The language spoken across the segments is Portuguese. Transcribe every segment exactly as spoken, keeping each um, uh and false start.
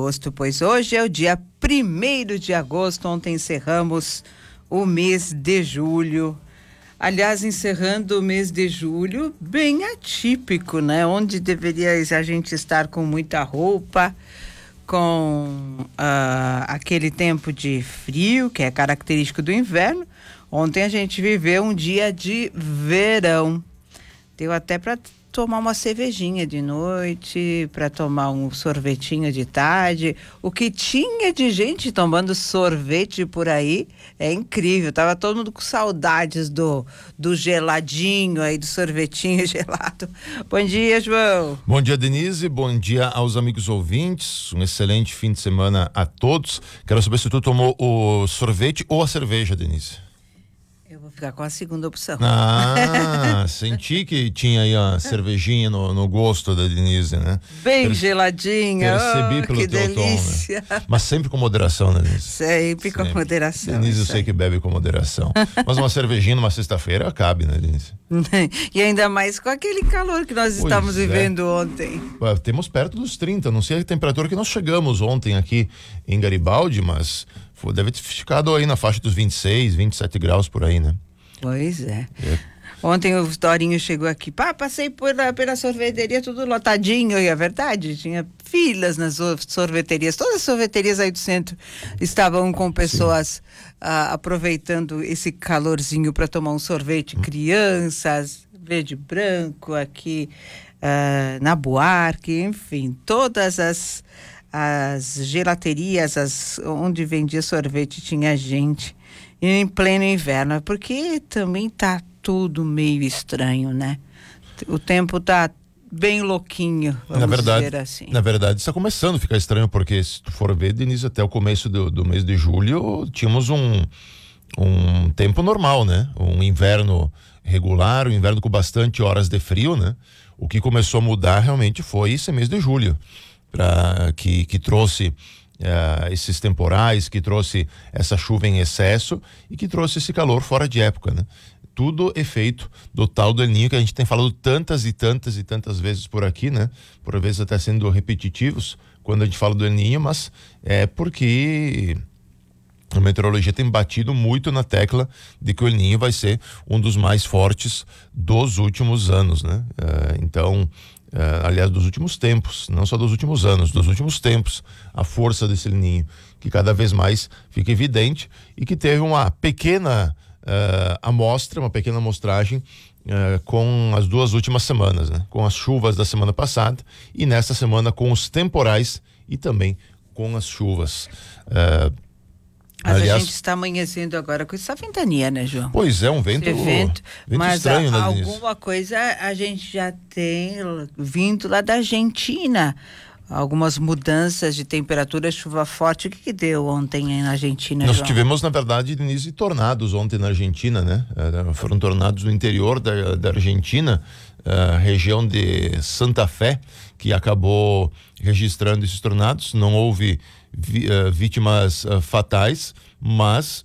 agosto, pois hoje é o dia primeiro de agosto. Ontem encerramos o mês de julho. Aliás, encerrando o mês de julho, bem atípico, né? Onde deveria a gente estar com muita roupa, com uh, aquele tempo de frio, que é característico do inverno. Ontem a gente viveu um dia de verão. Deu até para tomar uma cervejinha de noite, para tomar um sorvetinho de tarde. O que tinha de gente tomando sorvete por aí é incrível. Tava todo mundo com saudades do, do geladinho aí, do sorvetinho gelado. Bom dia, João. Bom dia, Denise. Bom dia aos amigos ouvintes. Um excelente fim de semana a todos. Quero saber se tu tomou o sorvete ou a cerveja, Denise. Eu vou ficar com a segunda opção. Ah, senti que tinha aí a cervejinha no, no gosto da Denise, né? Bem Perce- geladinha. Percebi Oh, pelo que teu delícia. tom, né? Mas sempre com moderação, né, Denise? Sempre com Sempre. moderação. Denise, eu isso sei aí. que bebe com moderação. Mas uma cervejinha numa sexta-feira cabe, né, Denise? E ainda mais com aquele calor que nós Pois estávamos é. vivendo ontem. Ué, temos perto dos trinta, não sei a temperatura que nós chegamos ontem aqui em Garibaldi, mas foi- deve ter ficado aí na faixa dos vinte e seis, vinte e sete graus por aí, né? Pois é. É. Ontem o Dorinho chegou aqui, pá, passei por, pela sorveteria, tudo lotadinho, e é verdade, tinha filas nas so- sorveterias, todas as sorveterias aí do centro estavam com pessoas ah, aproveitando esse calorzinho para tomar um sorvete, crianças, verde e branco aqui ah, na Buarque, enfim, todas as, as gelaterias, as, onde vendia sorvete tinha gente em pleno inverno, porque também tá tudo meio estranho, né? O tempo tá bem louquinho, vamos na verdade, dizer assim. Na verdade, está começando a ficar estranho, porque se tu for ver, Denise, até o começo do, do mês de julho, tínhamos um, um tempo normal, né? Um inverno regular, um inverno com bastante horas de frio, né? O que começou a mudar realmente foi esse mês de julho, pra, que, que trouxe Uh, esses temporais, que trouxe essa chuva em excesso e que trouxe esse calor fora de época, né? Tudo efeito do tal do El Niño que a gente tem falado tantas e tantas e tantas vezes por aqui, né? Por vezes até sendo repetitivos quando a gente fala do El Niño, mas é porque a meteorologia tem batido muito na tecla de que o El Niño vai ser um dos mais fortes dos últimos anos, né? Uh, então Uh, aliás, dos últimos tempos, não só dos últimos anos, dos últimos tempos, a força desse El Niño, que cada vez mais fica evidente e que teve uma pequena uh, amostra, uma pequena amostragem uh, com as duas últimas semanas, né? Com as chuvas da semana passada e nesta semana com os temporais e também com as chuvas. Uh, Mas aliás, a gente está amanhecendo agora com essa ventania, né, João? Pois é, um vento, Esse vento, vento mas estranho, a, né, Denise? alguma coisa a gente já tem vindo lá da Argentina. Algumas mudanças de temperatura, chuva forte. O que, que deu ontem aí na Argentina, Nós João? tivemos, na verdade, Denise, tornados ontem na Argentina, né? Uh, foram tornados no interior da, da Argentina, uh, região de Santa Fé, que acabou registrando esses tornados. Não houve vi, uh, vítimas uh, fatais, mas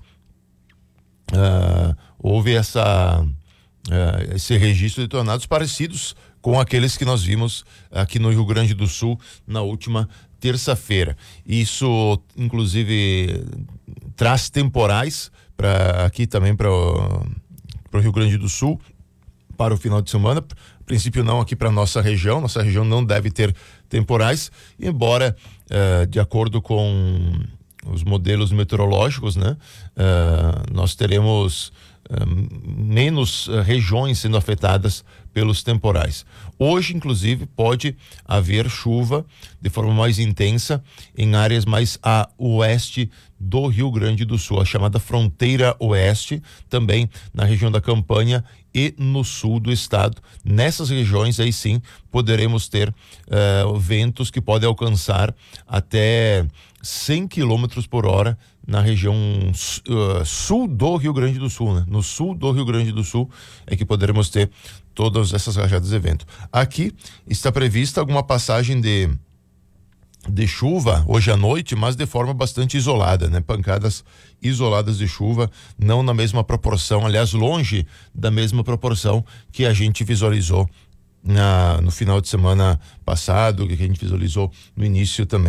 uh, houve essa, uh, esse registro de tornados parecidos com aqueles que nós vimos aqui no Rio Grande do Sul na última terça-feira. Isso, inclusive, traz temporais para aqui também para o Rio Grande do Sul para o final de semana. A princípio não aqui para nossa região, nossa região não deve ter temporais, embora uh, de acordo com os modelos meteorológicos, né, uh, nós teremos uh, menos uh, regiões sendo afetadas pelos temporais. Hoje, inclusive, pode haver chuva de forma mais intensa em áreas mais a oeste do Rio Grande do Sul, a chamada fronteira oeste, também na região da Campanha e no sul do estado. Nessas regiões, aí sim, poderemos ter uh, ventos que podem alcançar até cem quilômetros por hora na região uh, sul do Rio Grande do Sul, né? No sul do Rio Grande do Sul é que poderemos ter todas essas rajadas de vento. Aqui está prevista alguma passagem de de chuva hoje à noite, mas de forma bastante isolada, né? Pancadas isoladas de chuva, não na mesma proporção, aliás, longe da mesma proporção que a gente visualizou na, no final de semana passado, que a gente visualizou no início também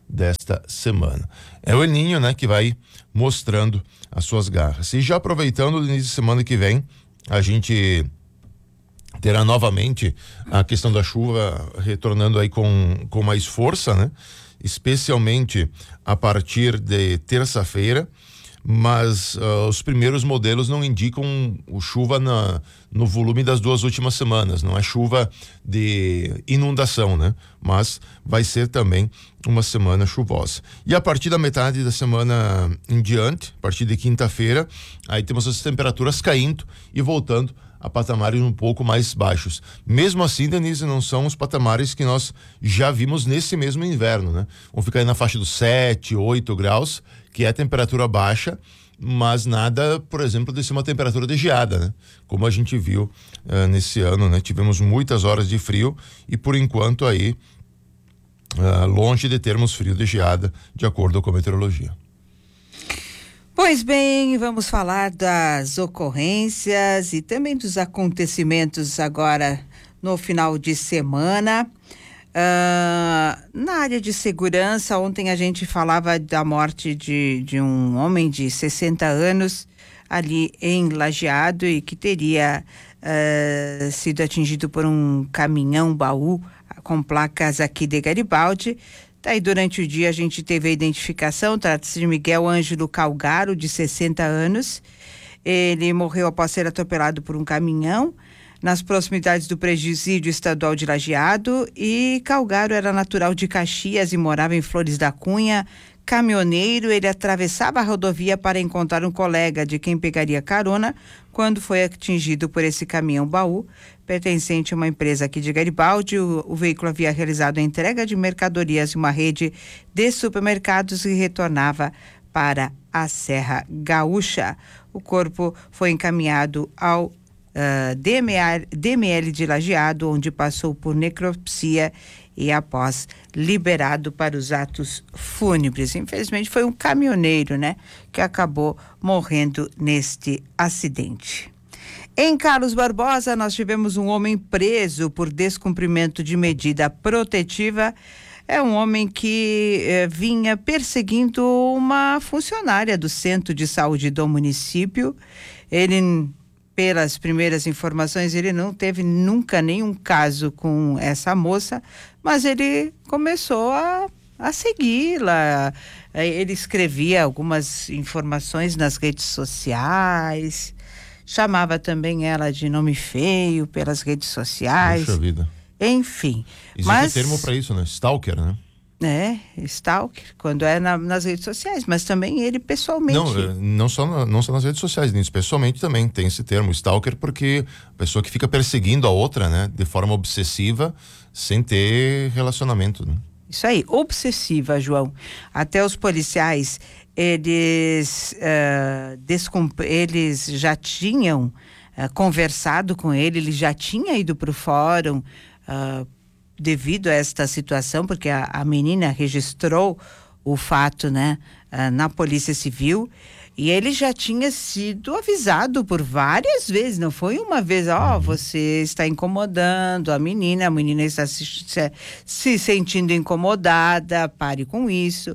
desta semana. É o El Niño, né, que vai mostrando as suas garras. E já aproveitando, o início de semana que vem, a gente terá novamente a questão da chuva retornando aí com, com mais força, né? Especialmente a partir de terça-feira, mas uh, os primeiros modelos não indicam o chuva na, no volume das duas últimas semanas, não é chuva de inundação, né? Mas vai ser também uma semana chuvosa. E a partir da metade da semana em diante, a partir de quinta-feira, aí temos as temperaturas caindo e voltando a patamares um pouco mais baixos. Mesmo assim, Denise, não são os patamares que nós já vimos nesse mesmo inverno, né? Vão ficar aí na faixa dos sete, oito graus, que é a temperatura baixa, mas nada, por exemplo, de ser uma temperatura de geada, né? Como a gente viu uh, nesse ano, né? Tivemos muitas horas de frio e por enquanto aí uh, longe de termos frio de geada, de acordo com a meteorologia. Pois bem, vamos falar das ocorrências e também dos acontecimentos agora no final de semana. Uh, na área de segurança, ontem a gente falava da morte de, de um homem de sessenta anos ali em Lajeado e que teria uh, sido atingido por um caminhão-baú com placas aqui de Garibaldi. Daí, durante o dia, a gente teve a identificação, trata-se de Miguel Ângelo Calgaro, de sessenta anos. Ele morreu após ser atropelado por um caminhão nas proximidades do presídio estadual de Lajeado, e Calgaro era natural de Caxias e morava em Flores da Cunha. Caminhoneiro, ele atravessava a rodovia para encontrar um colega de quem pegaria carona quando foi atingido por esse caminhão-baú pertencente a uma empresa aqui de Garibaldi. O, o veículo havia realizado a entrega de mercadorias em uma rede de supermercados e retornava para a Serra Gaúcha. O corpo foi encaminhado ao uh, D M L, D M L de Lajeado, onde passou por necropsia e após liberado para os atos fúnebres. Infelizmente foi um caminhoneiro, né, que acabou morrendo neste acidente. Em Carlos Barbosa, nós tivemos um homem preso por descumprimento de medida protetiva. É um homem que eh, vinha perseguindo uma funcionária do centro de saúde do município. Ele, pelas primeiras informações, ele não teve nunca nenhum caso com essa moça, mas ele começou a, a segui-la. Ele escrevia algumas informações nas redes sociais, chamava também ela de nome feio pelas redes sociais. Puxa vida. Enfim. Existe mas, termo para isso, né? Stalker, né? É, stalker, quando é na, nas redes sociais, mas também ele pessoalmente. Não, não só, na, não só nas redes sociais, Denise, pessoalmente também tem esse termo, stalker, porque a pessoa que fica perseguindo a outra, né? De forma obsessiva, sem ter relacionamento, né? Isso aí, obsessiva, João. Até os policiais, eles, uh, descump... eles já tinham uh, conversado com ele, ele já tinha ido para o fórum uh, devido a esta situação, porque a, a menina registrou o fato, né, uh, na Polícia Civil, e ele já tinha sido avisado por várias vezes, não foi uma vez, ó, oh, você está incomodando a menina, a menina está se, se, se sentindo incomodada, pare com isso.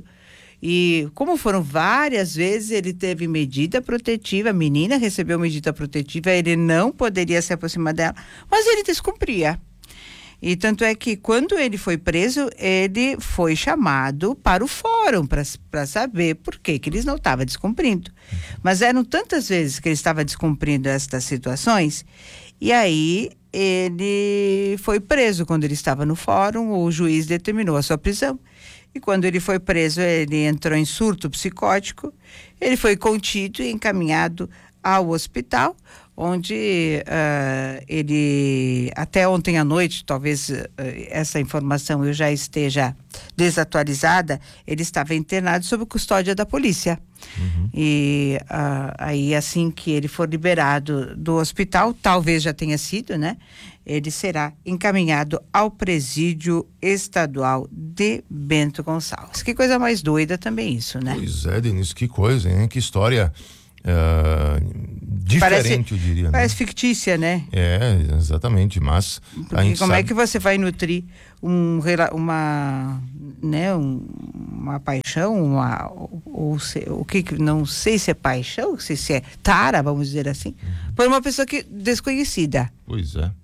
E como foram várias vezes, ele teve medida protetiva, a menina recebeu medida protetiva, ele não poderia se aproximar dela, mas ele descumpria. E tanto é que quando ele foi preso, ele foi chamado para o fórum para saber por que que eles não estavam descumprindo. Mas eram tantas vezes que ele estava descumprindo estas situações, e aí ele foi preso. Quando ele estava no fórum, o juiz determinou a sua prisão. E quando ele foi preso, ele entrou em surto psicótico, ele foi contido e encaminhado ao hospital, onde uh, ele, até ontem à noite, talvez uh, essa informação eu já esteja desatualizada, ele estava internado sob custódia da polícia. Uhum. E uh, aí, assim que ele for liberado do hospital, talvez já tenha sido, né? Ele será encaminhado ao presídio estadual de Bento Gonçalves. Que coisa mais doida também isso, né? Pois é, Denise, que coisa, hein? Que história uh, diferente, parece, eu diria. Parece né? fictícia, né? É, exatamente, mas... Porque como sabe... é que você vai nutrir um, uma, né, um, uma paixão, uma, ou, ou se, o que não sei se é paixão, se, se é tara, vamos dizer assim, uhum. por uma pessoa que desconhecida. Pois é.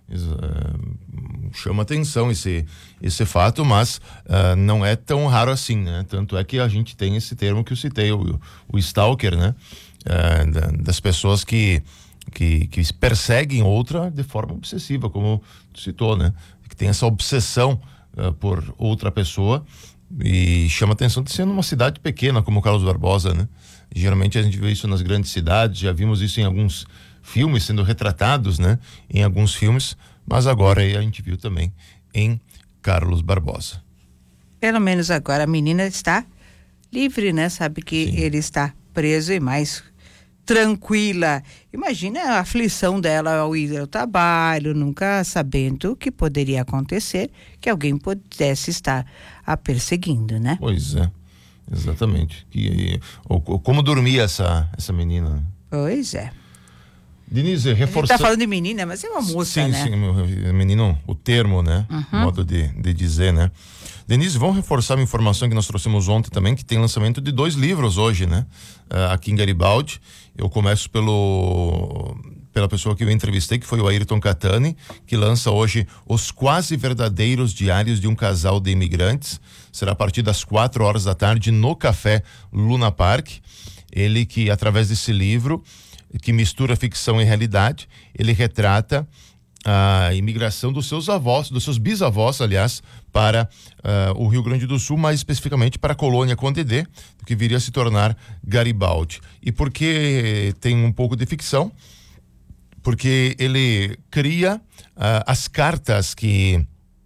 Uh, chama atenção esse, esse fato, mas uh, não é tão raro assim, né? Tanto é que a gente tem esse termo que eu citei, o, o stalker, né? Uh, da, das pessoas que, que, que perseguem outra de forma obsessiva, como tu citou, né? Que tem essa obsessão uh, por outra pessoa e chama atenção de ser numa cidade pequena como Carlos Barbosa, né? Geralmente a gente vê isso nas grandes cidades, já vimos isso em alguns filmes sendo retratados, né? Em alguns filmes, mas agora aí a gente viu também em Carlos Barbosa. Pelo menos agora a menina está livre, né? Sabe que Sim. ele está preso e mais tranquila. Imagina a aflição dela ao ir ao trabalho, nunca sabendo o que poderia acontecer, que alguém pudesse estar a perseguindo, né? Pois é, exatamente. E, ou, ou, como dormia essa, essa menina? Pois é. Denise, reforçando... Ele tá falando de menina, mas é uma moça, sim, né? Sim, sim, menino, o termo, né? Uhum. Modo de, de dizer, né? Denise, vamos reforçar uma informação que nós trouxemos ontem também, que tem lançamento de dois livros hoje, né? Uh, aqui em Garibaldi. Eu começo pelo... pela pessoa que eu entrevistei, que foi o Ayrton Catani, que lança hoje Os Quase Verdadeiros Diários de um Casal de Imigrantes. Será a partir das quatro horas da tarde no Café Luna Park. Ele que, através desse livro, que mistura ficção e realidade, ele retrata a imigração dos seus avós, dos seus bisavós, aliás, para uh, o Rio Grande do Sul, mais especificamente para a colônia Condedê, que viria a se tornar Garibaldi. E por que tem um pouco de ficção? Porque ele cria uh, as cartas que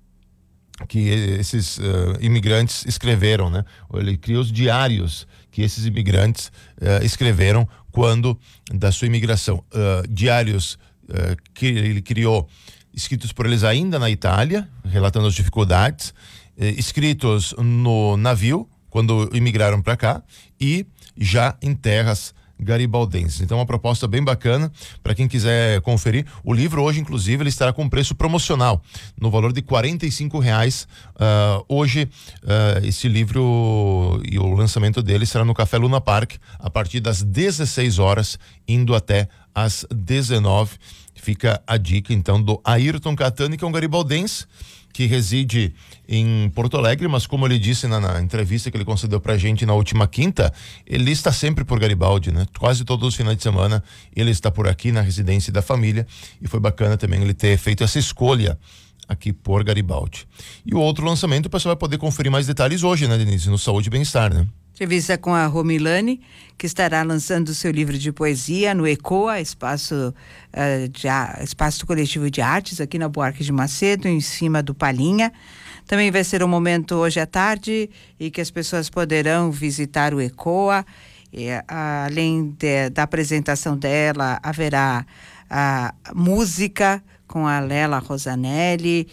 que esses uh, imigrantes escreveram, né? Ele cria os diários que esses imigrantes uh, escreveram quando da sua imigração. Uh, diários uh, que ele criou, escritos por eles ainda na Itália, relatando as dificuldades, uh, escritos no navio, quando imigraram para cá, e já em terras garibaldenses. Então, uma proposta bem bacana para quem quiser conferir. O livro hoje, inclusive, ele estará com preço promocional no valor de quarenta e cinco reais. Uh, hoje, uh, esse livro e o lançamento dele será no Café Luna Park a partir das dezesseis horas, indo até às dezenove. Fica a dica, então, do Ayrton Catani, que é um garibaldense que reside em Porto Alegre, mas como ele disse na, na entrevista que ele concedeu pra gente na última quinta, ele está sempre por Garibaldi, né? Quase todos os finais de semana ele está por aqui na residência da família, e foi bacana também ele ter feito essa escolha aqui por Garibaldi. E o outro lançamento, o pessoal vai poder conferir mais detalhes hoje, né, Denise? No Saúde e Bem-Estar, né? Entrevista com a Romilane, que estará lançando seu livro de poesia no ECOA, espaço, uh, de, espaço coletivo de artes, aqui na Buarque de Macedo, em cima do Palhinha. Também vai ser um momento hoje à tarde e que as pessoas poderão visitar o ECOA. E, além de, da apresentação dela, haverá a música com a Lela Rosanelli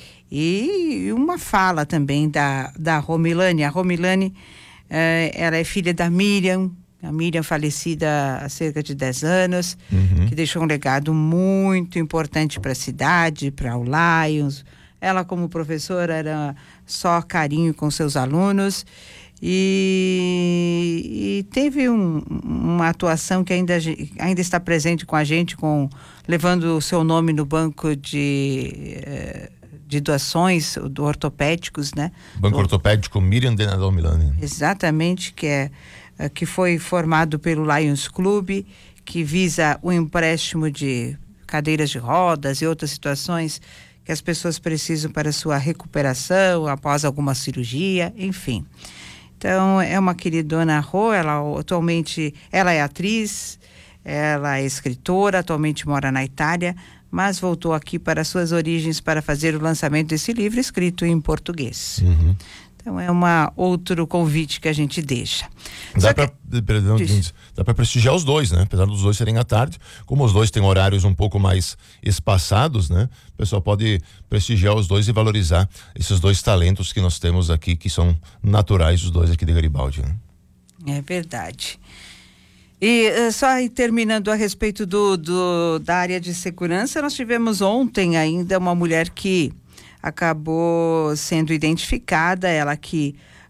e uma fala também da, da Romilane. A Romilane, Uh, ela é filha da Miriam, a Miriam falecida há cerca de dez anos, uhum. que deixou um legado muito importante para a cidade, para o Lions. Ela, como professora, era só carinho com seus alunos e, e teve um, uma atuação que ainda, ainda está presente com a gente, com, levando o seu nome no banco de... Uh, de doações do ortopédicos, né? Banco do, Ortopédico Miriam de Nadal Milani. Exatamente, que é que foi formado pelo Lions Club, que visa o empréstimo de cadeiras de rodas e outras situações que as pessoas precisam para sua recuperação após alguma cirurgia, enfim. Então, é uma queridona Rô, ela atualmente, ela é atriz, ela é escritora, atualmente mora na Itália, mas voltou aqui para suas origens para fazer o lançamento desse livro escrito em português. Uhum. Então é uma outro convite que a gente deixa. Dá para perdão, dá para prestigiar os dois, né? Apesar dos dois serem à tarde, como os dois têm horários um pouco mais espaçados, né? O pessoal pode prestigiar os dois e valorizar esses dois talentos que nós temos aqui, que são naturais, os dois aqui de Garibaldi, né? É verdade. E uh, só aí, terminando a respeito do, do, da área de segurança, nós tivemos ontem ainda uma mulher que acabou sendo identificada, ela que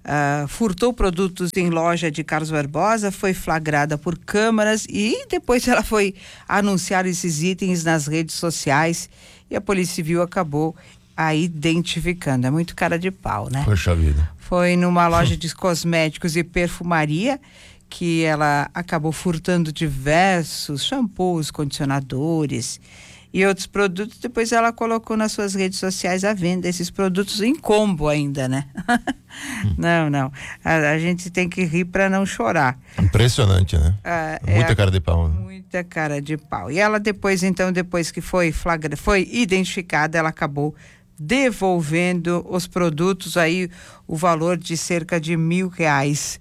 uh, furtou produtos em loja de Carlos Barbosa, foi flagrada por câmeras e depois ela foi anunciar esses itens nas redes sociais e a Polícia Civil acabou a identificando. É muito cara de pau, né? Poxa vida. Foi numa loja de cosméticos e perfumaria que ela acabou furtando diversos shampoos, condicionadores e outros produtos. Depois ela colocou nas suas redes sociais à venda esses produtos em combo ainda, né? hum. Não, não. A, a gente tem que rir para não chorar. Impressionante, né? Ah, muita é cara de pau. Né? Muita cara de pau. E ela depois, então, depois que foi flagra, foi identificada, ela acabou devolvendo os produtos aí, o valor de cerca de mil reais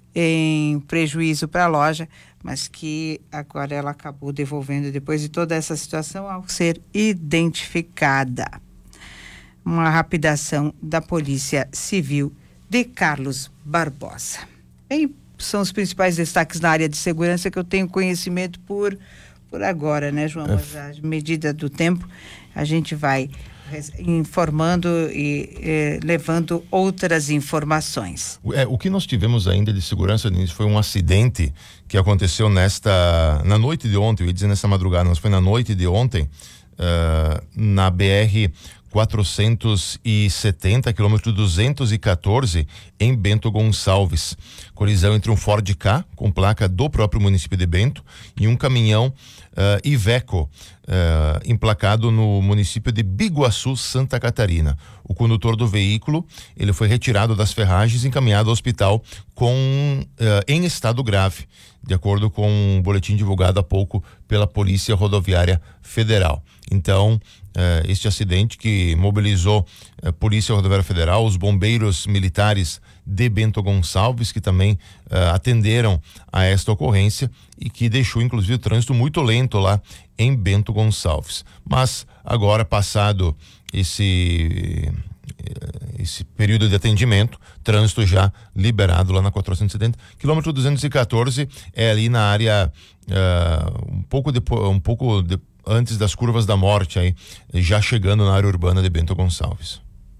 em prejuízo para a loja, mas que agora ela acabou devolvendo depois de toda essa situação ao ser identificada. Uma rapidação da Polícia Civil de Carlos Barbosa. Bem, são os principais destaques na área de segurança que eu tenho conhecimento por, por agora, né, João? Mas à medida do tempo, a gente vai informando e eh, levando outras informações. É, o que nós tivemos ainda de segurança, Denise, foi um acidente que aconteceu nesta na noite de ontem, eu ia dizer nessa madrugada, mas foi na noite de ontem, uh, na B R quatrocentos e setenta, quilômetro duzentos e quatorze, em Bento Gonçalves. Colisão entre um Ford Ka, com placa do próprio município de Bento, e um caminhão uh, Iveco, uh, emplacado no município de Biguaçu, Santa Catarina. O condutor do veículo, ele foi retirado das ferragens e encaminhado ao hospital com, uh, em estado grave, de acordo com um boletim divulgado há pouco pela Polícia Rodoviária Federal. Então, Uh, este acidente que mobilizou a uh, Polícia Rodoviária Federal, os bombeiros militares de Bento Gonçalves, que também uh, atenderam a esta ocorrência e que deixou inclusive o trânsito muito lento lá em Bento Gonçalves. Mas agora, passado esse esse período de atendimento, trânsito já liberado lá na quatrocentos e setenta, quilômetro duzentos e quatorze, é ali na área uh, um pouco depois, um pouco de, antes das curvas da morte, aí, já chegando na área urbana de Bento Gonçalves.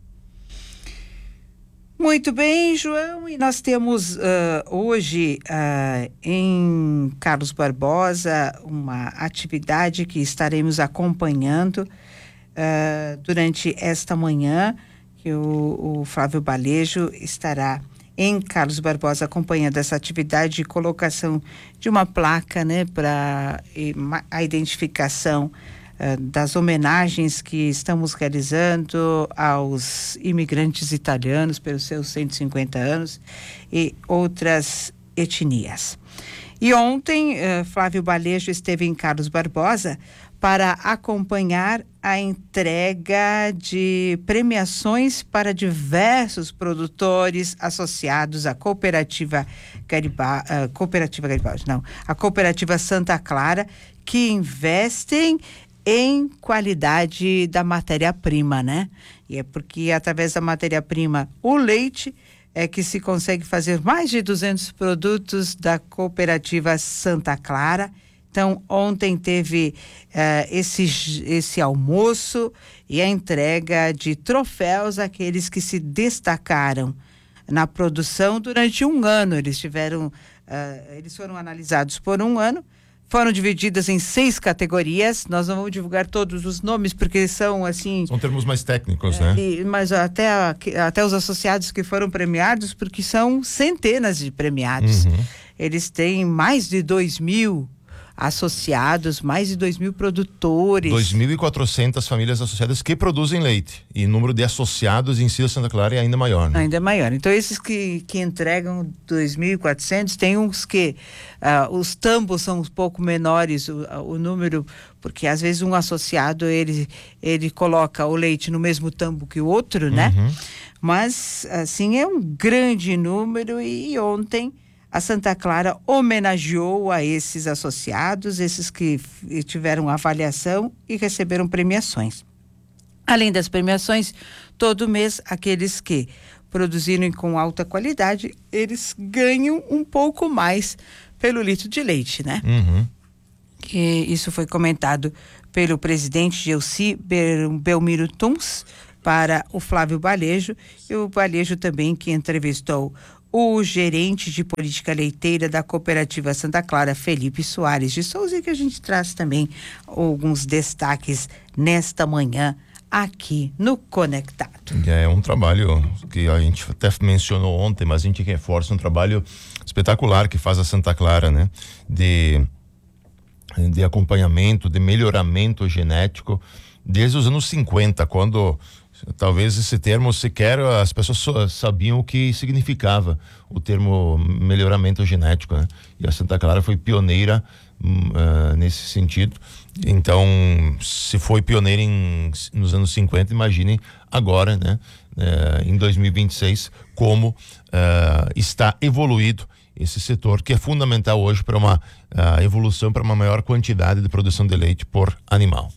Muito bem, João, e nós temos uh, hoje uh, em Carlos Barbosa uma atividade que estaremos acompanhando uh, durante esta manhã, que o, o Flávio Balejo estará em Carlos Barbosa acompanhando essa atividade de colocação de uma placa, né, para a identificação uh, das homenagens que estamos realizando aos imigrantes italianos pelos seus cento e cinquenta anos e outras etnias. E ontem, uh, Flávio Balejo esteve em Carlos Barbosa para acompanhar a entrega de premiações para diversos produtores associados à Cooperativa Garibaldi, uh, Cooperativa Garibaldi, não, a Cooperativa Santa Clara, que investem em qualidade da matéria-prima, né? E é porque através da matéria-prima, o leite, é que se consegue fazer mais de duzentos produtos da Cooperativa Santa Clara. Então, ontem teve uh, esse, esse almoço e a entrega de troféus àqueles que se destacaram na produção durante um ano. Eles tiveram, uh, eles foram analisados por um ano, foram divididas em seis categorias. Nós não vamos divulgar todos os nomes porque são assim... São termos mais técnicos, é, né? E, mas até, até os associados que foram premiados, porque são centenas de premiados. Uhum. Eles têm mais de dois mil associados, mais de dois mil produtores. dois mil e quatrocentas famílias associadas que produzem leite. E o número de associados em Sila Santa Clara é ainda maior, né? Ainda maior. Então, esses que, que entregam dois mil e quatrocentos, tem uns que uh, os tambos são um pouco menores, o, o número, porque às vezes um associado, ele, ele coloca o leite no mesmo tambo que o outro, né? Uhum. Mas, assim, é um grande número e ontem a Santa Clara homenageou a esses associados, esses que tiveram avaliação e receberam premiações. Além das premiações, todo mês, aqueles que produziram com alta qualidade, eles ganham um pouco mais pelo litro de leite, né? Uhum. E isso foi comentado pelo presidente Gelsi Belmiro Tuns para o Flávio Balejo, e o Balejo também que entrevistou o gerente de política leiteira da Cooperativa Santa Clara, Felipe Soares de Souza, e que a gente traz também alguns destaques nesta manhã aqui no Conectado. É um trabalho que a gente até mencionou ontem, mas a gente reforça um trabalho espetacular que faz a Santa Clara, né? De, de acompanhamento, de melhoramento genético desde os anos cinquenta, quando talvez esse termo sequer as pessoas sabiam o que significava o termo melhoramento genético, né? E a Santa Clara foi pioneira uh, nesse sentido. Então, se foi pioneira em, nos anos cinquenta, imaginem agora, né? Uh, em dois mil e vinte e seis, como uh, está evoluído esse setor, que é fundamental hoje para uma uh, evolução, para uma maior quantidade de produção de leite por animal.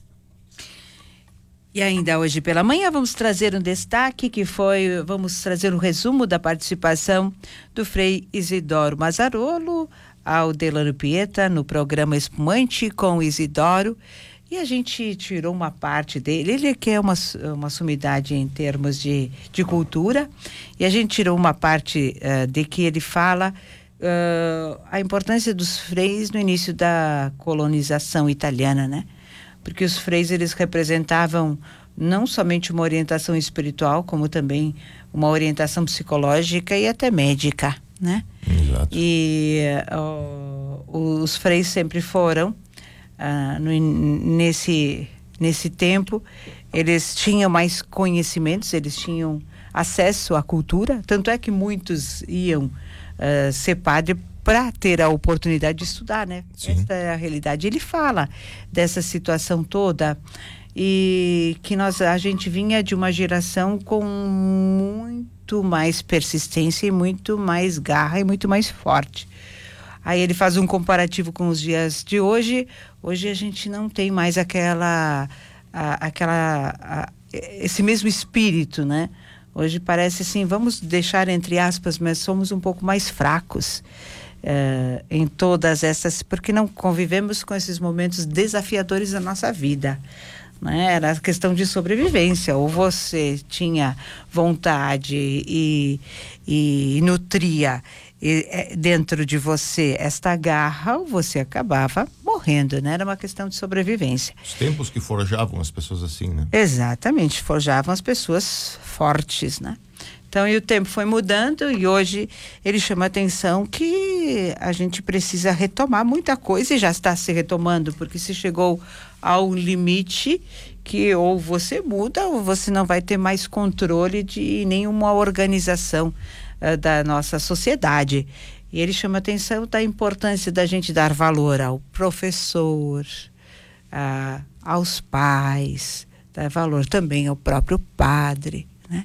E ainda hoje pela manhã vamos trazer um destaque que foi, vamos trazer um resumo da participação do Frei Isidoro Mazzarolo ao Delano Pieta no programa Espumante com o Isidoro, e a gente tirou uma parte dele, ele que é uma, uma sumidade em termos de, de cultura, e a gente tirou uma parte uh, de que ele fala uh, a importância dos freis no início da colonização italiana, né? Porque os freis, eles representavam não somente uma orientação espiritual, como também uma orientação psicológica e até médica, né? Exato. E uh, os freis sempre foram, uh, no, nesse, nesse tempo, eles tinham mais conhecimentos, eles tinham acesso à cultura, tanto é que muitos iam uh, ser padre para ter a oportunidade de estudar, né? Sim. Essa é a realidade. Ele fala dessa situação toda e que nós, a gente vinha de uma geração com muito mais persistência e muito mais garra e muito mais forte. Aí ele faz um comparativo com os dias de hoje. Hoje a gente não tem mais aquela, a, aquela, a, esse mesmo espírito, né? Hoje parece assim, vamos deixar entre aspas, mas somos um pouco mais fracos. Uh, em todas essas, porque não convivemos com esses momentos desafiadores da nossa vida, né? Era questão de sobrevivência, ou você tinha vontade e, e nutria e, dentro de você esta garra, ou você acabava morrendo, né? Era uma questão de sobrevivência. Os tempos que forjavam as pessoas assim, né? Exatamente, forjavam as pessoas fortes, né? Então, e o tempo foi mudando e hoje ele chama a atenção que a gente precisa retomar muita coisa e já está se retomando, porque se chegou ao limite que ou você muda ou você não vai ter mais controle de nenhuma organização uh, da nossa sociedade. E ele chama a atenção da importância da gente dar valor ao professor, uh, aos pais, dar valor também ao próprio padre, né?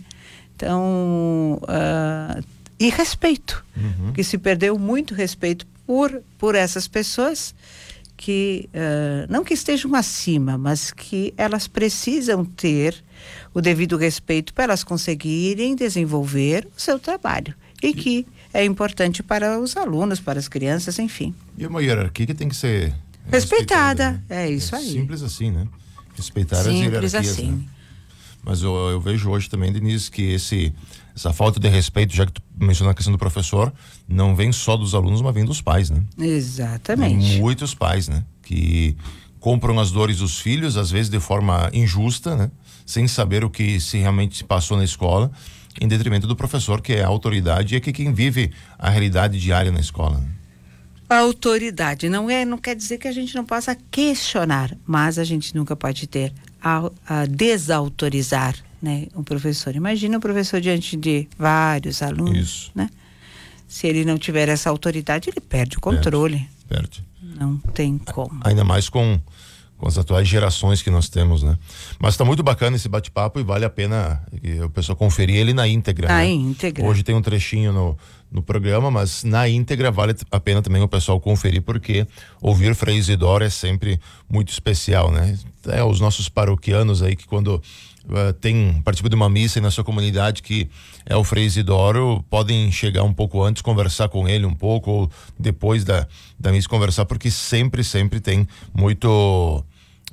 Então, uh, e respeito, uhum. Porque se perdeu muito respeito por, por essas pessoas que, uh, não que estejam acima, mas que elas precisam ter o devido respeito para elas conseguirem desenvolver o seu trabalho e que é importante para os alunos, para as crianças, enfim. E uma hierarquia que tem que ser respeitada, né? É isso é aí. Simples assim, né? Respeitar simples as hierarquias, assim. Né? Mas eu, eu vejo hoje também, Denise, que esse, essa falta de respeito, já que tu mencionou a questão do professor, não vem só dos alunos, mas vem dos pais, né? Exatamente. Tem muitos pais, né? Que compram as dores dos filhos, às vezes de forma injusta, né? Sem saber o que se realmente se passou na escola, em detrimento do professor, que é a autoridade e é que quem vive a realidade diária na escola. Né? A autoridade não é, não quer dizer que a gente não possa questionar, mas a gente nunca pode ter a, a desautorizar, né, um professor. Imagina um professor diante de vários alunos, Isso. Né? Se ele não tiver essa autoridade, ele perde o controle. Perde. perde. Não tem como. Ainda mais com, com as atuais gerações que nós temos, né? Mas está muito bacana esse bate-papo e vale a pena o pessoal conferir ele na íntegra. Na né? íntegra. Hoje tem um trechinho no, no programa, mas na íntegra vale a pena também o pessoal conferir, porque ouvir Frei Isidoro é sempre muito especial, né? É, os nossos paroquianos aí que quando uh, tem, participa de uma missa aí na sua comunidade que é o Frei Isidoro, podem chegar um pouco antes, conversar com ele um pouco, ou depois da, da missa conversar, porque sempre, sempre tem muito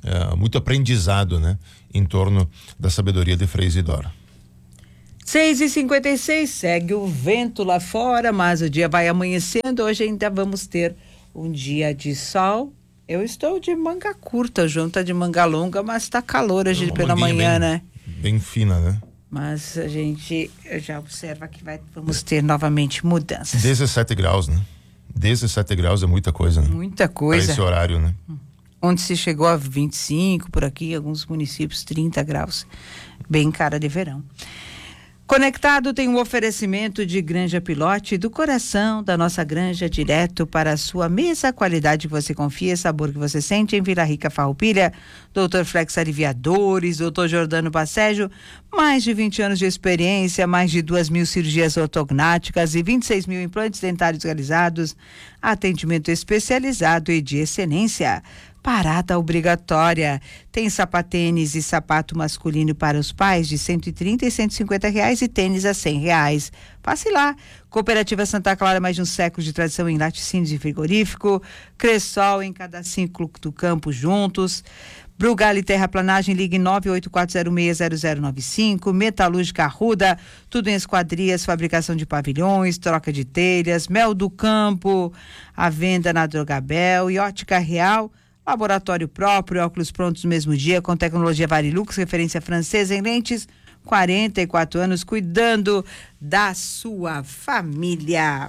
é, muito aprendizado, né, em torno da sabedoria de Frei Isidoro. seis e cinquenta e seis, segue o vento lá fora, mas o dia vai amanhecendo. Hoje ainda vamos ter um dia de sol. Eu estou de manga curta, junta de manga longa, mas tá calor hoje Uma pela manhã, bem, né? Bem fina, né? Mas a gente já observa que vai, vamos ter novamente mudanças. dezessete graus, né? dezessete graus é muita coisa, né? Muita coisa. Para esse horário, né? Onde se chegou a vinte e cinco, por aqui, alguns municípios trinta graus. Bem cara de verão. Conectado tem um oferecimento de Granja Pilote, do coração da nossa granja, direto para a sua mesa. Qualidade que você confia, sabor que você sente, em Vila Rica, Farroupilha. doutor Flex Aliviadores, doutor Jordano Bacejo, mais de vinte anos de experiência, mais de duas mil cirurgias ortognáticas e vinte e seis mil implantes dentários realizados. Atendimento especializado e de excelência. Parada obrigatória. Tem sapatênis e sapato masculino para os pais de cento e trinta e cento e cinquenta reais e tênis a cem reais. Passe lá. Cooperativa Santa Clara, mais de um século de tradição em laticínios e frigorífico. Cressol em cada ciclo do campo juntos. Brugali Terraplanagem, ligue nove oito quatro zero seis zero zero nove cinco. Metalúrgica Arruda, tudo em esquadrias, fabricação de pavilhões, troca de telhas. Mel do Campo, a venda na Drogabel e Ótica Real. Laboratório próprio, óculos prontos no mesmo dia, com tecnologia Varilux, referência francesa em lentes, quarenta e quatro anos, cuidando da sua família.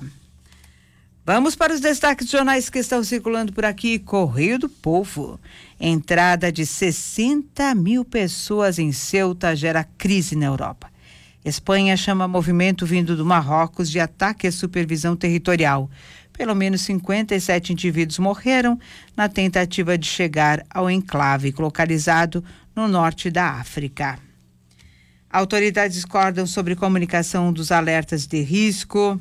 Vamos para os destaques de jornais que estão circulando por aqui. Correio do Povo. Entrada de sessenta mil pessoas em Ceuta gera crise na Europa. Espanha chama movimento vindo do Marrocos de ataque à supervisão territorial. Pelo menos cinquenta e sete indivíduos morreram na tentativa de chegar ao enclave localizado no norte da África. Autoridades discordam sobre comunicação dos alertas de risco.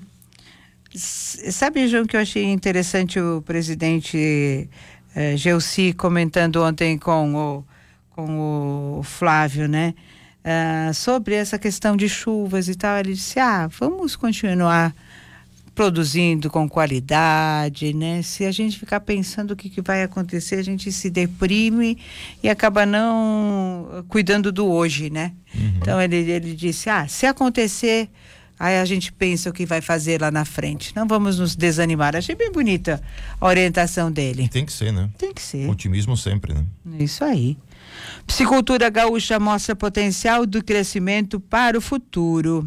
Sabe, João, que eu achei interessante o presidente eh, Gelsi comentando ontem com o, com o Flávio, né? Ah, sobre essa questão de chuvas e tal. Ele disse, ah, vamos continuar produzindo com qualidade, né? Se a gente ficar pensando o que, que vai acontecer, a gente se deprime e acaba não cuidando do hoje, né? Uhum. Então ele, ele disse, ah, se acontecer, aí a gente pensa o que vai fazer lá na frente. Não vamos nos desanimar. Achei bem bonita a orientação dele. Tem que ser, né? Tem que ser. Otimismo sempre, né? Isso aí. Psicultura gaúcha mostra potencial do crescimento para o futuro.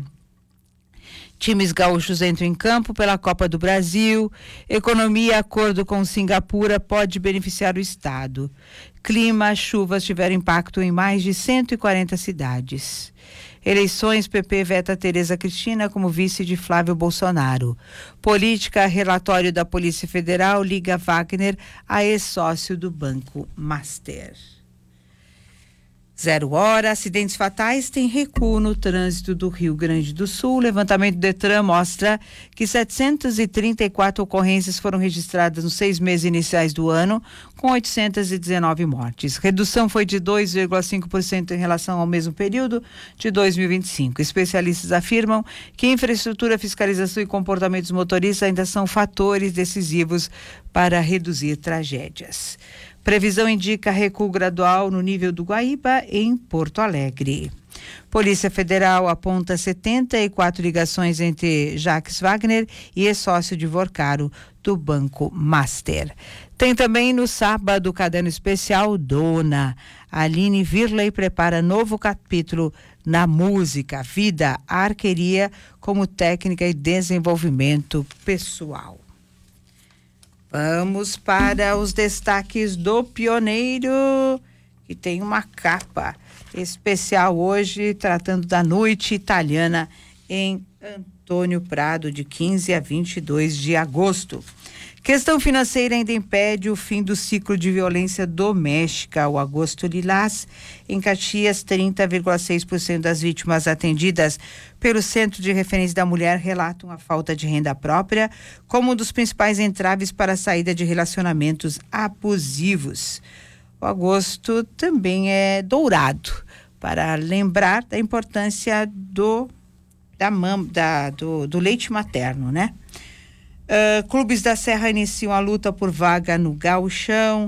Times gaúchos entram em campo pela Copa do Brasil. Economia, acordo com Singapura, pode beneficiar o estado. Clima, chuvas tiveram impacto em mais de cento e quarenta cidades. Eleições, P P veta Tereza Cristina como vice de Flávio Bolsonaro. Política, relatório da Polícia Federal liga Wagner a ex-sócio do Banco Master. Zero hora, acidentes fatais têm recuo no trânsito do Rio Grande do Sul. O levantamento do Detran mostra que setecentas e trinta e quatro ocorrências foram registradas nos seis meses iniciais do ano, com oitocentas e dezenove mortes. Redução foi de dois vírgula cinco por cento em relação ao mesmo período de dois mil e vinte e cinco. Especialistas afirmam que infraestrutura, fiscalização e comportamento dos motoristas ainda são fatores decisivos para reduzir tragédias. Previsão indica recuo gradual no nível do Guaíba, em Porto Alegre. Polícia Federal aponta setenta e quatro ligações entre Jacques Wagner e ex-sócio de Vorcaro, do Banco Master. Tem também no sábado o caderno especial Dona. Aline Virley prepara novo capítulo na música, vida, arqueria como técnica e desenvolvimento pessoal. Vamos para os destaques do Pioneiro, que tem uma capa especial hoje, tratando da noite italiana em Antônio Prado, de quinze a vinte e dois de agosto. Questão financeira ainda impede o fim do ciclo de violência doméstica. O Agosto Lilás, em Caxias, trinta vírgula seis por cento das vítimas atendidas pelo Centro de Referência da Mulher relatam a falta de renda própria como um dos principais entraves para a saída de relacionamentos abusivos. O agosto também é dourado para lembrar da importância do, da mam, da, do, do leite materno, né? Uh, clubes da Serra iniciam a luta por vaga no Gauchão.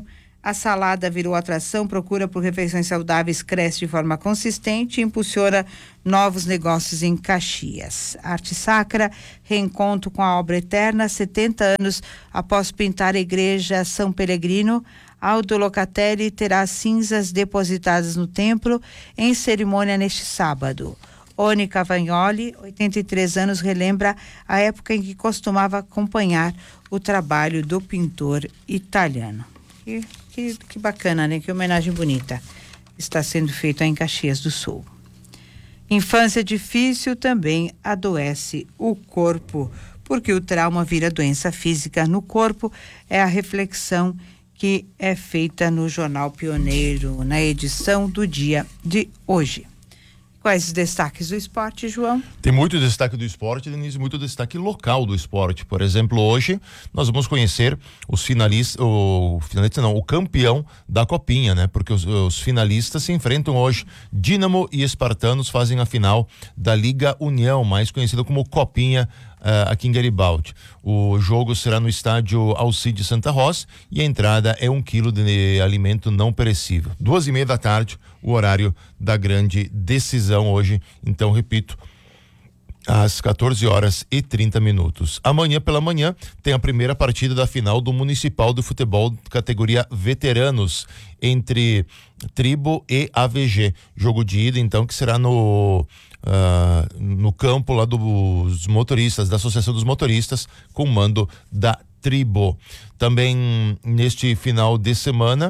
A salada virou atração, procura por refeições saudáveis cresce de forma consistente e impulsiona novos negócios em Caxias. Arte Sacra, reencontro com a obra eterna, setenta anos após pintar a igreja São Pelegrino. Aldo Locatelli terá cinzas depositadas no templo em cerimônia neste sábado. Oni Cavagnoli, oitenta e três anos, relembra a época em que costumava acompanhar o trabalho do pintor italiano. Que, que, que bacana, né? Que homenagem bonita está sendo feita em Caxias do Sul. Infância difícil também adoece o corpo, porque o trauma vira doença física no corpo, é a reflexão que é feita no Jornal Pioneiro, na edição do dia de hoje. Quais os destaques do esporte, João? Tem muito destaque do esporte, Denise, muito destaque local do esporte. Por exemplo, hoje nós vamos conhecer os finalistas, o finalista não, o campeão da Copinha, né? Porque os, os finalistas se enfrentam hoje. Dínamo e Espartanos fazem a final da Liga União, mais conhecida como Copinha, Uh, aqui em Garibaldi. O jogo será no estádio Alcide Santa Rosa e a entrada é um quilo de alimento não perecível. Duas e meia da tarde, o horário da grande decisão hoje. Então, repito, às quatorze horas e trinta minutos. Amanhã pela manhã tem a primeira partida da final do Municipal de Futebol categoria veteranos entre Tribo e A V G. Jogo de ida, então, que será no Uh, no campo lá dos motoristas, da Associação dos Motoristas, com mando da Tribo. Também neste final de semana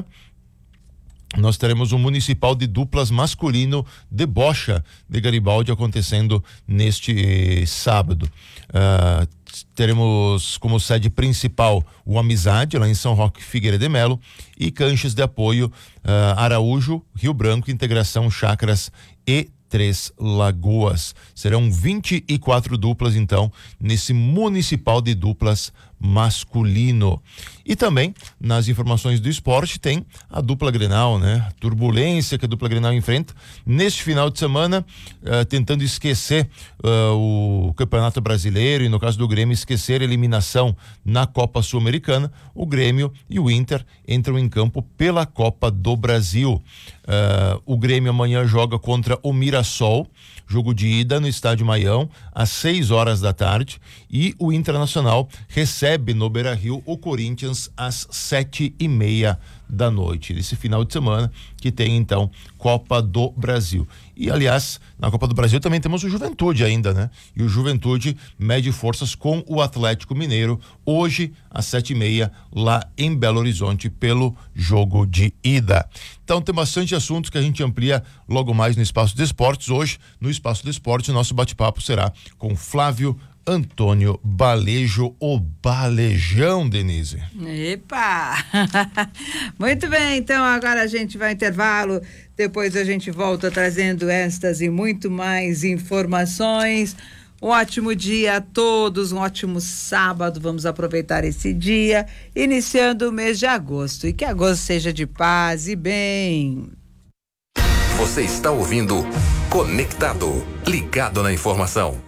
nós teremos o Municipal de Duplas Masculino de Bocha de Garibaldi acontecendo neste sábado. Uh, teremos como sede principal o Amizade, lá em São Roque Figueira de Melo, e canchas de apoio uh, Araújo, Rio Branco, Integração Chácaras e Três Lagoas. Serão vinte e quatro duplas, então, nesse Municipal de Duplas masculino. E também, nas informações do esporte, tem a dupla Grenal, né? A turbulência que a dupla Grenal enfrenta neste final de semana, uh, tentando esquecer uh, o Campeonato Brasileiro e, no caso do Grêmio, esquecer a eliminação na Copa Sul-Americana. O Grêmio e o Inter entram em campo pela Copa do Brasil. Uh, o Grêmio amanhã joga contra o Mirassol, jogo de ida no Estádio Maião, às seis horas da tarde, e o Internacional recebe no Beira-Rio o Corinthians às sete e meia da noite. Esse final de semana que tem, então, Copa do Brasil. E, aliás, na Copa do Brasil também temos o Juventude ainda, né? E o Juventude mede forças com o Atlético Mineiro, hoje, às sete e meia, lá em Belo Horizonte, pelo jogo de ida. Então, tem bastante assuntos que a gente amplia logo mais no Espaço de Esportes. Hoje, no Espaço de Esportes, nosso bate-papo será com Flávio Antônio Balejo, o Balejão, Denise. Epa! Muito bem, então agora a gente vai ao intervalo, depois a gente volta trazendo estas e muito mais informações. Um ótimo dia a todos, um ótimo sábado, vamos aproveitar esse dia, iniciando o mês de agosto, e que agosto seja de paz e bem. Você está ouvindo Conectado, ligado na informação.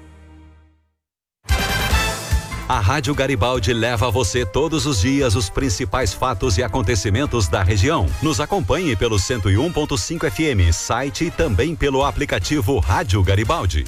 A Rádio Garibaldi leva a você todos os dias os principais fatos e acontecimentos da região. Nos acompanhe pelo cento e um ponto cinco F M, site e também pelo aplicativo Rádio Garibaldi.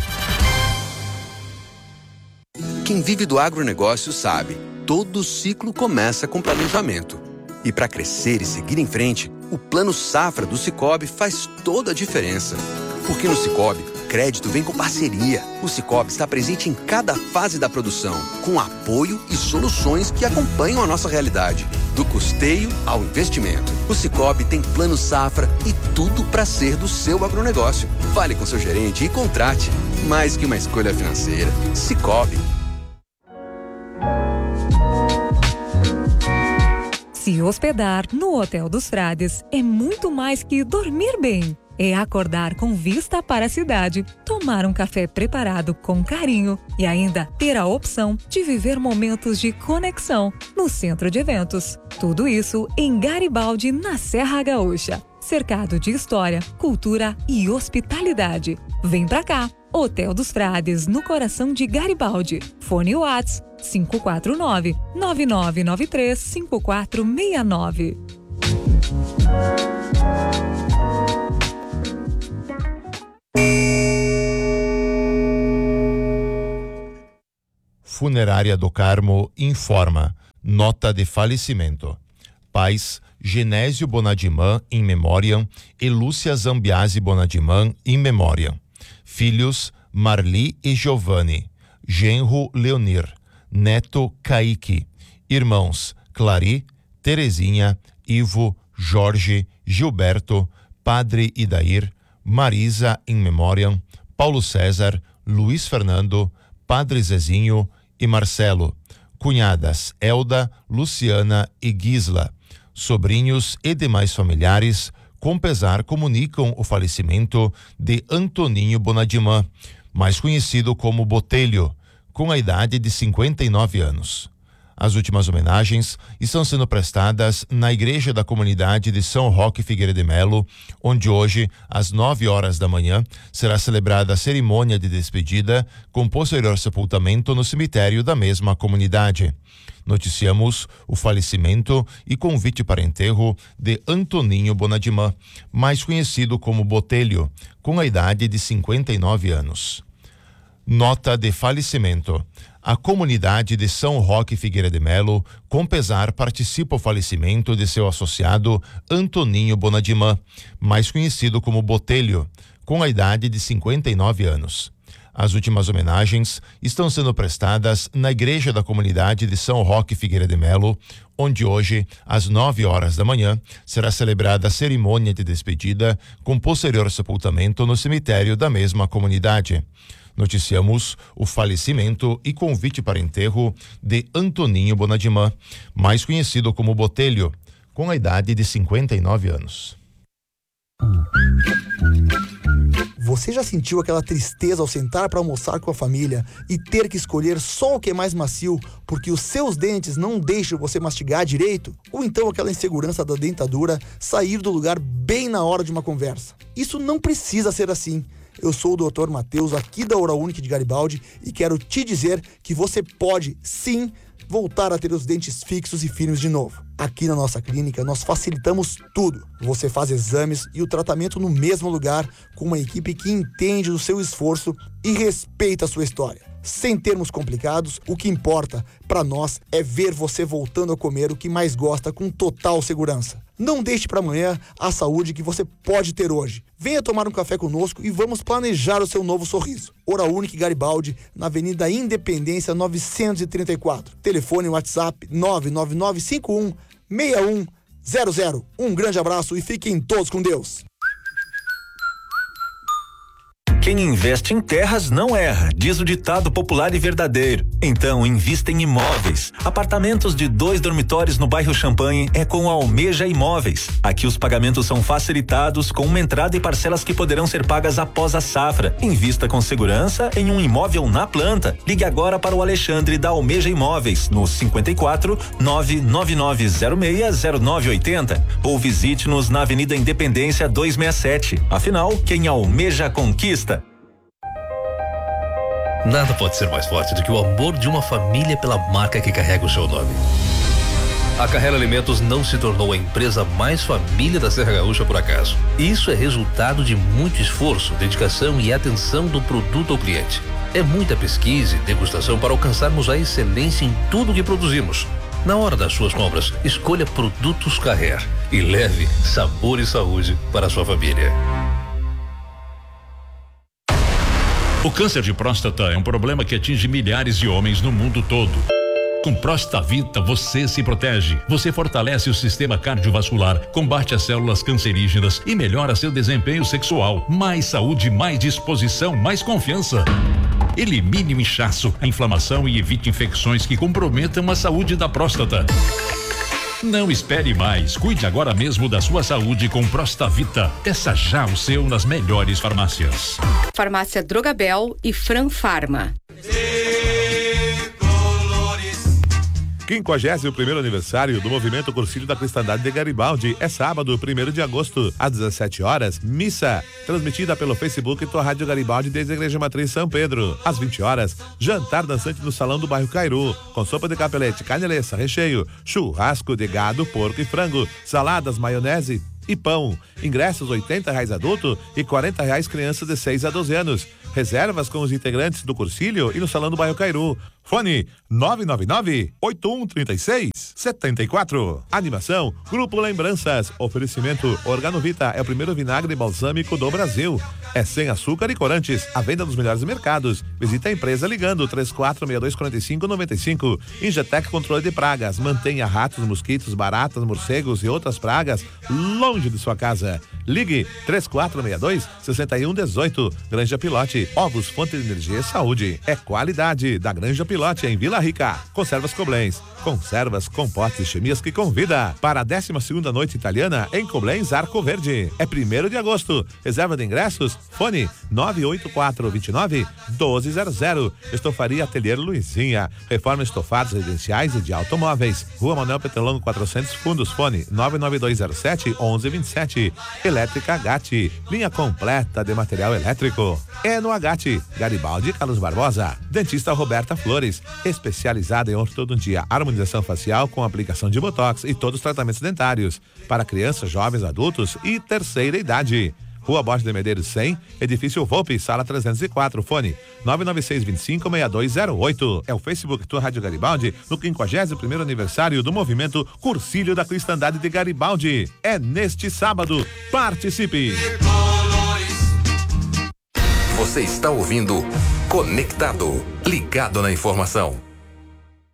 Quem vive do agronegócio sabe, todo ciclo começa com planejamento. E para crescer e seguir em frente, o Plano Safra do Sicoob faz toda a diferença. Porque no Sicoob, crédito vem com parceria. O Sicoob está presente em cada fase da produção, com apoio e soluções que acompanham a nossa realidade, do custeio ao investimento. O Sicoob tem Plano Safra e tudo para ser do seu agronegócio. Fale com seu gerente e contrate. Mais que uma escolha financeira, Sicoob. Se hospedar no Hotel dos Frades é muito mais que dormir bem. É acordar com vista para a cidade, tomar um café preparado com carinho e ainda ter a opção de viver momentos de conexão no centro de eventos. Tudo isso em Garibaldi, na Serra Gaúcha. Cercado de história, cultura e hospitalidade. Vem pra cá! Hotel dos Frades, no coração de Garibaldi. Fone Whats cinco quatro nove, nove nove nove três, cinco quatro seis nove. Funerária do Carmo informa: nota de falecimento. Pais Genésio Bonadiman in memoriam e Lúcia Zambiasi Bonadiman in memoriam. Filhos Marli e Giovanni. Genro Leonir. Neto Kaique. Irmãos Clari, Terezinha, Ivo, Jorge, Gilberto, Padre Idair, Marisa in memoriam, Paulo César, Luiz Fernando, Padre Zezinho e Marcelo. Cunhadas Elda, Luciana e Gisla. Sobrinhos e demais familiares, com pesar, comunicam o falecimento de Antoninho Bonadiman, mais conhecido como Botelho, com a idade de cinquenta e nove anos. As últimas homenagens estão sendo prestadas na Igreja da Comunidade de São Roque Figueira de Melo, onde hoje, às nove horas da manhã, será celebrada a cerimônia de despedida, com posterior sepultamento no cemitério da mesma comunidade. Noticiamos o falecimento e convite para enterro de Antoninho Bonadiman, mais conhecido como Botelho, com a idade de cinquenta e nove anos. Nota de falecimento. A comunidade de São Roque Figueira de Melo, com pesar, participa o falecimento de seu associado Antoninho Bonadiman, mais conhecido como Botelho, com a idade de cinquenta e nove anos. As últimas homenagens estão sendo prestadas na Igreja da Comunidade de São Roque Figueira de Melo, onde hoje, às nove horas da manhã, será celebrada a cerimônia de despedida, com posterior sepultamento no cemitério da mesma comunidade. Noticiamos o falecimento e convite para enterro de Antoninho Bonadiman, mais conhecido como Botelho, com a idade de cinquenta e nove anos. Você já sentiu aquela tristeza ao sentar para almoçar com a família e ter que escolher só o que é mais macio porque os seus dentes não deixam você mastigar direito? Ou então aquela insegurança da dentadura sair do lugar bem na hora de uma conversa? Isso não precisa ser assim. Eu sou o doutor Matheus, aqui da Oral-Unique de Garibaldi, e quero te dizer que você pode, sim, voltar a ter os dentes fixos e firmes de novo. Aqui na nossa clínica, nós facilitamos tudo. Você faz exames e o tratamento no mesmo lugar, com uma equipe que entende do seu esforço e respeita a sua história. Sem termos complicados, o que importa para nós é ver você voltando a comer o que mais gosta com total segurança. Não deixe para amanhã a saúde que você pode ter hoje. Venha tomar um café conosco e vamos planejar o seu novo sorriso. Oral-Unique Garibaldi, na Avenida Independência novecentos e trinta e quatro. Telefone WhatsApp nove nove nove cinco um seis um zero zero. Um grande abraço e fiquem todos com Deus. Quem investe em terras não erra, diz o ditado popular e verdadeiro. Então, invista em imóveis. Apartamentos de dois dormitórios no bairro Champagne é com a Almeja Imóveis. Aqui os pagamentos são facilitados com uma entrada e parcelas que poderão ser pagas após a safra. Invista com segurança em um imóvel na planta. Ligue agora para o Alexandre da Almeja Imóveis no cinquenta e quatro, nove nove nove zero seis zero nove oitenta ou visite-nos na Avenida Independência duzentos e sessenta e sete. Afinal, quem almeja conquista. Nada pode ser mais forte do que o amor de uma família pela marca que carrega o seu nome. A Carrera Alimentos não se tornou a empresa mais família da Serra Gaúcha por acaso. Isso é resultado de muito esforço, dedicação e atenção do produto ao cliente. É muita pesquisa e degustação para alcançarmos a excelência em tudo que produzimos. Na hora das suas compras, escolha Produtos Carrer e leve sabor e saúde para a sua família. O câncer de próstata é um problema que atinge milhares de homens no mundo todo. Com Prostavita você se protege. Você fortalece o sistema cardiovascular, combate as células cancerígenas e melhora seu desempenho sexual. Mais saúde, mais disposição, mais confiança. Elimine o inchaço, a inflamação e evite infecções que comprometam a saúde da próstata. Não espere mais. Cuide agora mesmo da sua saúde com Prostavita. Peça já o seu nas melhores farmácias. Farmácia Drogabel e Fran Farma. quinquagésimo primeiro aniversário do Movimento Cursilho da Cristandade de Garibaldi é sábado, primeiro de agosto, às dezessete horas, missa, transmitida pelo Facebook e tua Rádio Garibaldi desde a Igreja Matriz São Pedro. Às vinte horas, jantar dançante no Salão do Bairro Cairu, com sopa de capelete, carne leça, recheio, churrasco de gado, porco e frango, saladas, maionese e pão. Ingressos oitenta reais adulto e quarenta reais crianças de seis a doze anos. Reservas com os integrantes do Cursilho e no Salão do Bairro Cairu. Fone nove nove nove, oito um três seis, sete quatro. Animação Grupo Lembranças. Oferecimento Organovita é o primeiro vinagre balsâmico do Brasil. É sem açúcar e corantes. A venda dos melhores mercados. Visita a empresa ligando três quatro seis dois quatro cinco nove cinco. Ingetec Controle de Pragas. Mantenha ratos, mosquitos, baratas, morcegos e outras pragas longe de sua casa. Ligue três quatro seis dois, seis um um oito. Granja Pilote. Ovos, fonte de energia e saúde. É qualidade da Granja Pilote em Vila Rica. Conservas Coblens. Conservas, compostos e chemias que convida para a décima segunda noite italiana em Coblens Arco Verde. É primeiro de agosto. Reserva de ingressos. Fone nove oito quatro, dois nove, um dois zero zero. Estofaria Atelier Luizinha. Reforma estofados residenciais e de automóveis. Rua Manuel Petrolão quatrocentos Fundos. Fone nove nove dois zero sete, um um dois sete. Elétrica Gatti. Linha completa de material elétrico. É no Agatti. Garibaldi Carlos Barbosa. Dentista Roberta Flores. Especializada em ortodontia, harmonização facial com aplicação de botox e todos os tratamentos dentários. Para crianças, jovens, adultos e terceira idade. Rua Borges de Medeiros cem, Edifício Volpe, Sala trezentos e quatro, fone nove nove seis, vinte e cinco, seis dois zero oito. É o Facebook tua Rádio Garibaldi no quinquagésimo primeiro aniversário do Movimento Cursilho da Cristandade de Garibaldi. É neste sábado. Participe! Você está ouvindo Conectado, ligado na informação.